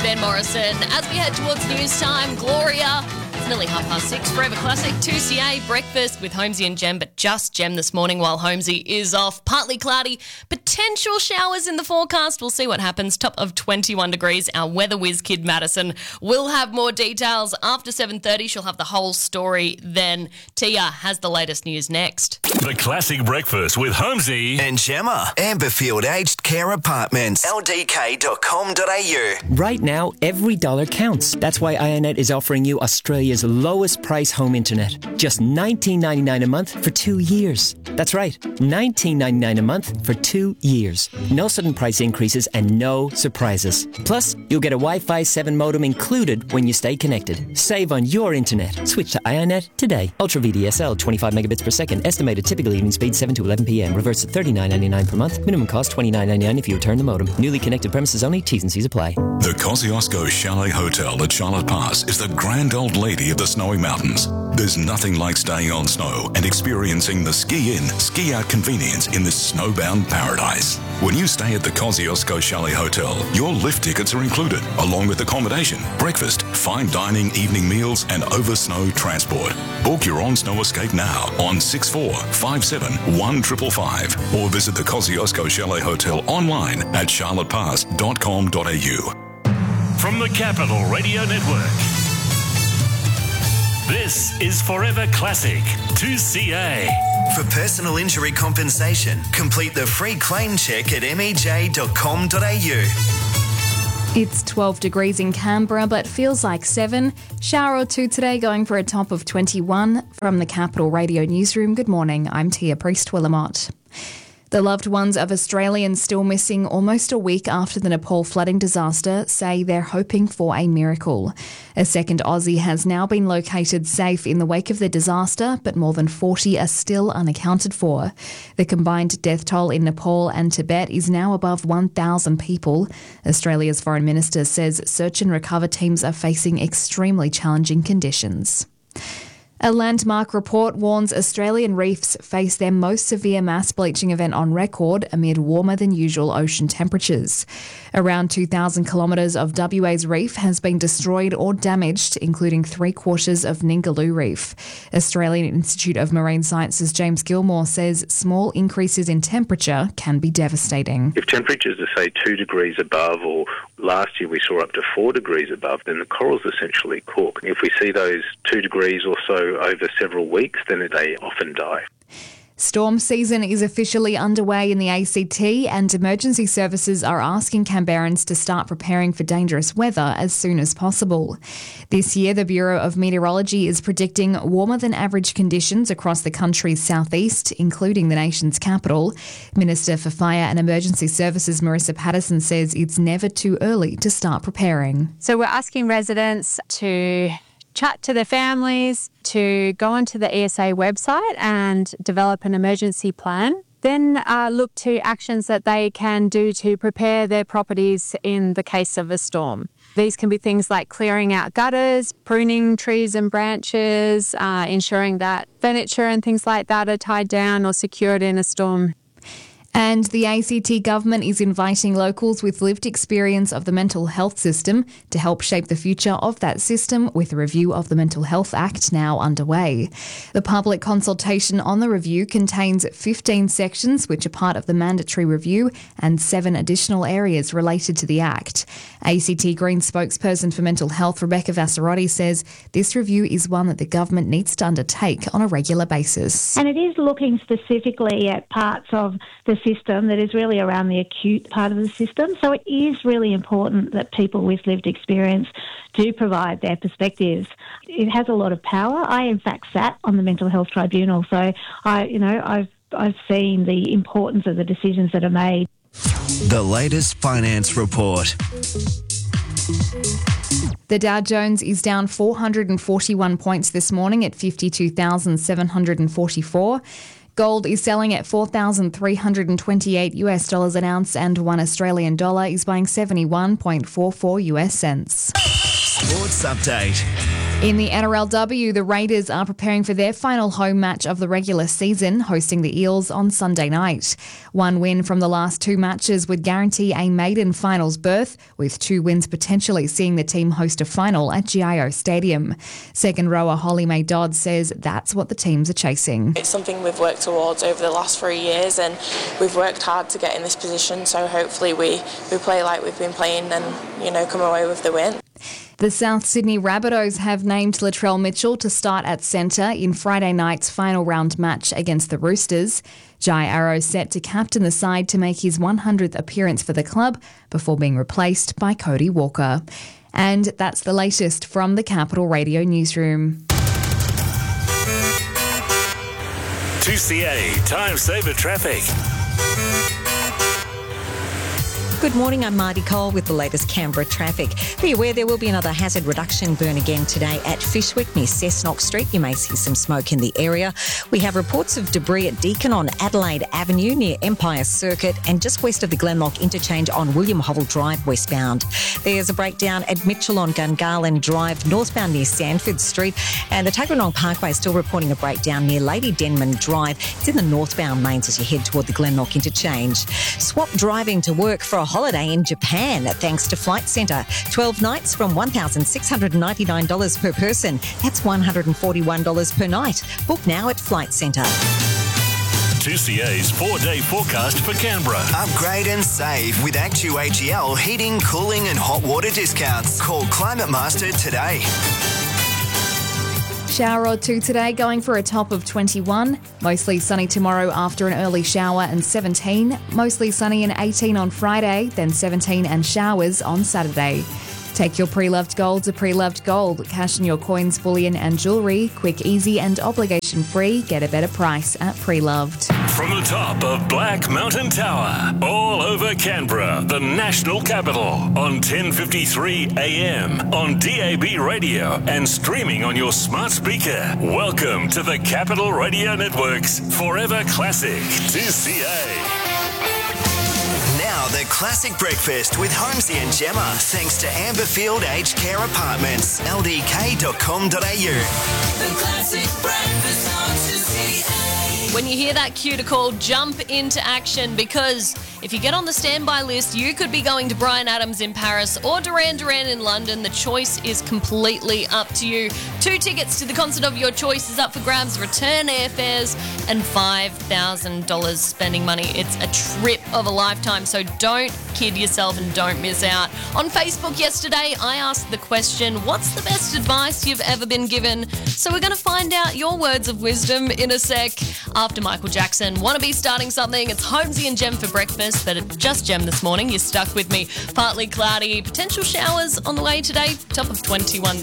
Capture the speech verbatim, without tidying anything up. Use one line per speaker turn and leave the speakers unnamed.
Van Morrison. As we head towards news time, Gloria. It's nearly half past six. Forever Classic, two C A, breakfast with Holmesy and Jem, but just Jem this morning while Holmesy is off. Partly cloudy, potential showers in the forecast. We'll see what happens. Top of twenty-one degrees. Our weather whiz kid Madison will have more details after seven thirty. She'll have the whole story then. Tia has the latest news next.
The Classic Breakfast with Holmesy
and Gemma. Amberfield Aged Care Apartments. L D K dot com dot a u.
Right now, every dollar counts. That's why IONET is offering you Australia's lowest price home internet. Just nineteen ninety-nine a month for two years. That's right, nineteen ninety-nine a month for two years. No sudden price increases and no surprises. Plus, you'll get a Wi-Fi seven modem included when you stay connected. Save on your internet. Switch to IONET today. Ultra V D S L, twenty-five megabits per second. Estimated typical evening speed seven to eleven p.m. Reverse to thirty-nine ninety-nine per month. Minimum cost twenty-nine ninety-nine if you return the modem. Newly connected premises only. T's and C's apply.
The Kosciuszko Chalet Hotel at Charlotte Pass is the grand old lady of the snowy mountains. There's nothing like staying on snow and experiencing the ski-in, ski-out convenience in this snowbound paradise. When you stay at the Kosciuszko Chalet Hotel, your lift tickets are included, along with accommodation, breakfast, fine dining, evening meals, and over-snow transport. Book your on-snow escape now on six four five seven one five five five or visit the Kosciuszko Chalet Hotel online at charlotte pass dot com dot a u. From the Capital Radio Network, this is Forever Classic two C A.
For personal injury compensation, complete the free claim check at m e j dot com dot a u.
It's twelve degrees in Canberra, but feels like seven. Shower or two today, going for a top of twenty-one. From the Capital Radio Newsroom, good morning. I'm Tia Priest-Willamott. The loved ones of Australians still missing almost a week after the Nepal flooding disaster say they're hoping for a miracle. A second Aussie has now been located safe in the wake of the disaster, but more than forty are still unaccounted for. The combined death toll in Nepal and Tibet is now above one thousand people. Australia's Foreign Minister says search and recover teams are facing extremely challenging conditions. A landmark report warns Australian reefs face their most severe mass bleaching event on record amid warmer than usual ocean temperatures. Around two thousand kilometres of W A's reef has been destroyed or damaged, including three quarters of Ningaloo Reef. Australian Institute of Marine Sciences James Gilmore says small increases in temperature can be devastating.
If temperatures are, say, two degrees above, or last year we saw up to four degrees above, then the corals essentially cook. If we see those two degrees or so over several weeks, then they often die.
Storm season is officially underway in the A C T, and emergency services are asking Canberrans to start preparing for dangerous weather as soon as possible. This year, the Bureau of Meteorology is predicting warmer than average conditions across the country's southeast, including the nation's capital. Minister for Fire and Emergency Services Marissa Patterson says it's never too early to start preparing.
So we're asking residents to chat to their families, to go onto the E S A website and develop an emergency plan. Then uh, look to actions that they can do to prepare their properties in the case of a storm. These can be things like clearing out gutters, pruning trees and branches, uh, ensuring that furniture and things like that are tied down or secured in a storm.
And the A C T government is inviting locals with lived experience of the mental health system to help shape the future of that system, with a review of the Mental Health Act now underway. The public consultation on the review contains fifteen sections which are part of the mandatory review and seven additional areas related to the Act. A C T Green spokesperson for mental health Rebecca Vassarotti says this review is one that the government needs to undertake on a regular basis.
And it is looking specifically at parts of the system that is really around the acute part of the system. So it is really important that people with lived experience do provide their perspectives. It has a lot of power. I, in fact, sat on the Mental Health Tribunal, so I, you know, I've I've seen the importance of the decisions that are made.
The latest finance report.
The Dow Jones is down four hundred forty-one points this morning at fifty-two thousand seven hundred forty-four. Gold is selling at four thousand three hundred twenty-eight US dollars an ounce, and one Australian dollar is buying seventy-one point four four US cents.
Sports update.
In the N R L W, the Raiders are preparing for their final home match of the regular season, hosting the Eels on Sunday night. One win from the last two matches would guarantee a maiden finals berth, with two wins potentially seeing the team host a final at G I O Stadium. Second rower Holly May Dodd says that's what the teams are chasing.
It's something we've worked towards over the last three years and we've worked hard to get in this position, so hopefully we, we play like we've been playing and, you know, come away with the win.
The South Sydney Rabbitohs have named Latrell Mitchell to start at centre in Friday night's final round match against the Roosters. Jai Arrow set to captain the side to make his one hundredth appearance for the club before being replaced by Cody Walker. And that's the latest from the Capital Radio newsroom.
two C A Time Saver Traffic.
Good morning, I'm Marty Cole with the latest Canberra traffic. Be aware there will be another hazard reduction burn again today at Fishwick near Cessnock Street. You may see some smoke in the area. We have reports of debris at Deakin on Adelaide Avenue near Empire Circuit and just west of the Glenlock interchange on William Hovell Drive westbound. There's a breakdown at Mitchell on Gungahlin Drive northbound near Sanford Street, and the Tuggeranong Parkway is still reporting a breakdown near Lady Denman Drive. It's in the northbound lanes as you head toward the Glenlock interchange. Swap driving to work for a holiday in Japan thanks to Flight Centre. twelve nights from one thousand six hundred ninety-nine dollars per person. That's one hundred forty-one dollars per night. Book now at Flight Centre.
two C A's four-day forecast for Canberra.
Upgrade and save with Actu A G L heating, cooling and hot water discounts. Call Climate Master today.
Shower or two today, going for a top of twenty-one. Mostly sunny tomorrow after an early shower and seventeen. Mostly sunny and eighteen on Friday, then seventeen and showers on Saturday. Take your pre-loved gold to Pre-Loved Gold. Cash in your coins, bullion and jewellery. Quick, easy and obligation-free. Get a better price at Pre-Loved.
From the top of Black Mountain Tower, all over Canberra, the national capital, on ten fifty-three A M, on D A B radio and streaming on your smart speaker. Welcome to the Capital Radio Network's Forever Classic two C A.
Now the Classic Breakfast with Holmesy and Gemma, thanks to Amberfield Aged Care Apartments, L D K dot com dot a u.
The Classic Breakfast on two C A. When you hear that cue to call, jump into action, because if you get on the standby list, you could be going to Bryan Adams in Paris or Duran Duran in London. The choice is completely up to you. Two tickets to the concert of your choice is up for grabs, return airfares and five thousand dollars spending money. It's a trip of a lifetime, so don't kid yourself and don't miss out. On Facebook yesterday, I asked the question, what's the best advice you've ever been given? So we're going to find out your words of wisdom in a sec. After Michael Jackson, want to be starting something? It's Holmesy and Gem for breakfast, but it's just Gem this morning. You're stuck with me. Partly cloudy, potential showers on the way today, top of twenty-one.